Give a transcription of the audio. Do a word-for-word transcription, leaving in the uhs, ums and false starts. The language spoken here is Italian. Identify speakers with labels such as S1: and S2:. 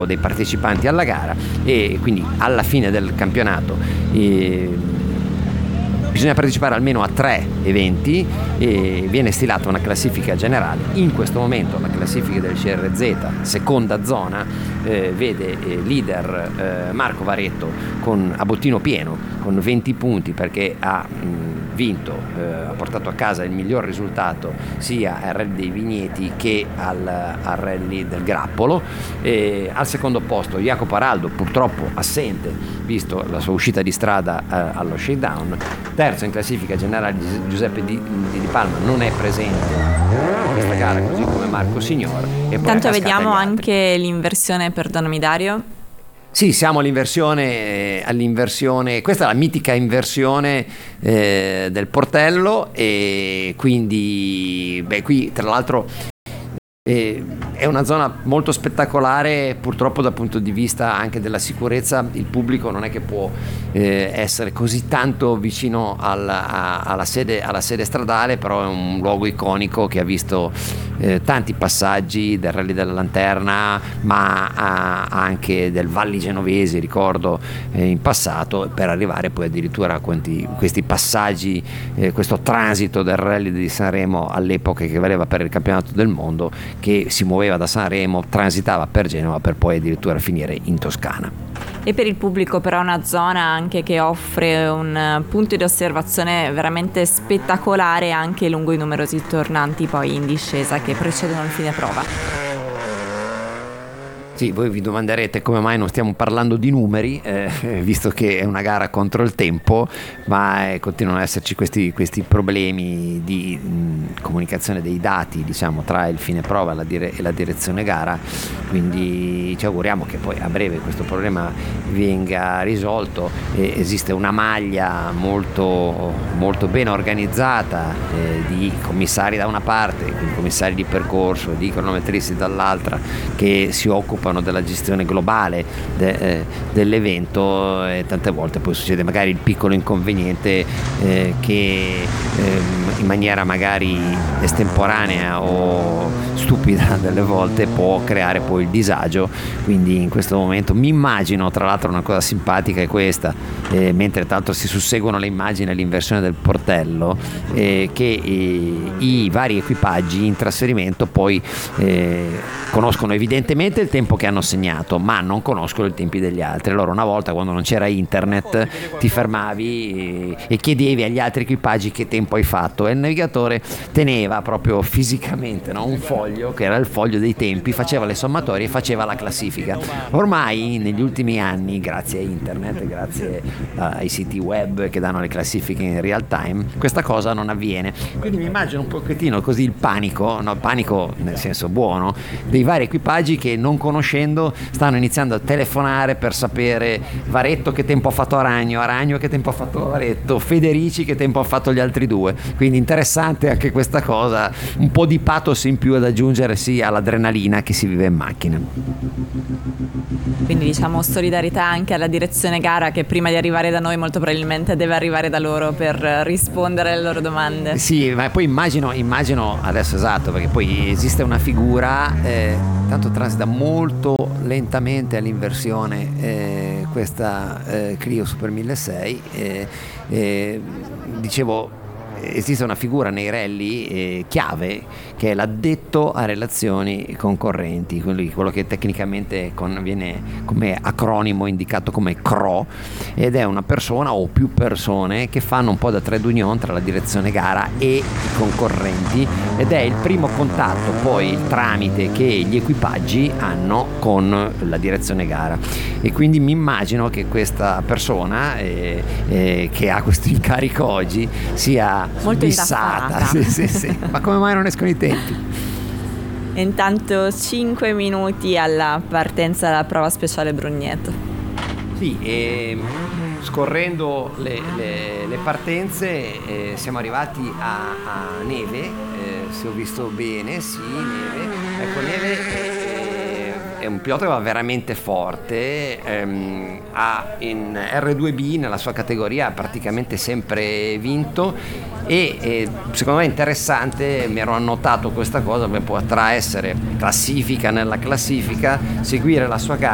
S1: dei partecipanti alla gara, e quindi alla fine del campionato eh, bisogna partecipare almeno a tre eventi e viene stilata una classifica generale. In questo momento la classifica del C R Z, seconda zona, eh, vede eh, leader eh, Marco Varetto con, a bottino pieno con venti punti, perché ha mh, vinto, eh, ha portato a casa il miglior risultato sia al Rally dei Vigneti che al, al Rally del Grappolo. E al secondo posto Jacopo Araldo, purtroppo assente visto la sua uscita di strada eh, allo shakedown. Terzo in classifica generale Giuseppe Di, Di Palma, non è presente in questa gara, così come Marco Signor. E poi
S2: tanto vediamo anche l'inversione, perdonami Dario.
S1: Sì, siamo all'inversione, all'inversione, questa è la mitica inversione eh, del portello, e quindi beh, qui tra l'altro eh, è una zona molto spettacolare. Purtroppo dal punto di vista anche della sicurezza il pubblico non è che può eh, essere così tanto vicino alla, a, alla, sede, alla sede stradale, però è un luogo iconico che ha visto eh, tanti passaggi del Rally della Lanterna, ma a, anche del Valli Genovesi, ricordo eh, in passato, per arrivare poi addirittura a quanti, questi passaggi, eh, questo transito del Rally di Sanremo all'epoca, che valeva per il campionato del mondo, che si muoveva da Sanremo, transitava per Genova per poi addirittura finire in Toscana.
S2: E per il pubblico però è una zona anche che offre un punto di osservazione veramente spettacolare anche lungo i numerosi tornanti poi in discesa che precedono il fine prova.
S1: Sì, voi vi domanderete come mai non stiamo parlando di numeri, eh, visto che è una gara contro il tempo, ma eh, continuano ad esserci questi, questi problemi di mh, comunicazione dei dati, diciamo, tra il fine prova e la, dire- e la direzione gara, quindi ci auguriamo che poi a breve questo problema venga risolto. Eh, esiste una maglia molto, molto ben organizzata eh, di commissari da una parte, quindi commissari di percorso, di cronometristi dall'altra, che si occupano della gestione globale de, eh, dell'evento, e tante volte poi succede magari il piccolo inconveniente eh, che eh, in maniera magari estemporanea o stupida delle volte può creare poi il disagio. Quindi in questo momento mi immagino, tra l'altro una cosa simpatica è questa, eh, mentre tra l'altro si susseguono le immagini all'inversione del portello, eh, che eh, i vari equipaggi in trasferimento poi eh, conoscono evidentemente il tempo che hanno segnato, ma non conoscono i tempi degli altri. Allora una volta, quando non c'era internet, ti fermavi e, e chiedevi agli altri equipaggi che tempo hai fatto, e il navigatore teneva proprio fisicamente, no? Un foglio che era il foglio dei tempi, faceva le sommatorie e faceva la classifica. Ormai negli ultimi anni, grazie a internet, grazie ai siti web che danno le classifiche in real time, questa cosa non avviene. Quindi mi immagino un pochettino così il panico, no, panico nel senso buono, dei vari equipaggi che, non conoscendo, stanno iniziando a telefonare per sapere Varetto che tempo ha fatto Aragno, Aragno che tempo ha fatto Varetto, Federici che tempo ha fatto gli altri due. Quindi interessante anche questa cosa, un po' di pathos in più ad aggiungere sì all'adrenalina che si vive in macchina.
S2: Quindi diciamo solidarietà anche alla direzione gara, che prima di arrivare da noi molto probabilmente deve arrivare da loro per rispondere alle loro domande.
S1: Sì, ma poi immagino, immagino adesso, esatto, perché poi esiste una figura, eh, tanto transita molto lentamente all'inversione eh, questa eh, Clio Super milleseicento, eh, eh, dicevo, esiste una figura nei rally eh, chiave, che è l'addetto a relazioni concorrenti, quello che tecnicamente con, viene come acronimo indicato come C R O, ed è una persona o più persone che fanno un po' da trade union tra la direzione gara e i concorrenti, ed è il primo contatto, poi il tramite che gli equipaggi hanno con la direzione gara. E quindi mi immagino che questa persona eh, eh, che ha questo incarico oggi sia
S2: molto
S1: fissata, sì, sì, sì. Ma come mai non escono i tempi?
S2: Intanto cinque minuti alla partenza della prova speciale Brugneto.
S1: Sì, e scorrendo le, le, le partenze eh, siamo arrivati a, a Neve, eh, se ho visto bene, sì, Neve. Ecco, Neve eh, è un pilota che va veramente forte, ehm, ha in erre due bi nella sua categoria ha praticamente sempre vinto, e eh, secondo me è interessante, mi ero annotato questa cosa, potrà essere classifica nella classifica, seguire la sua gara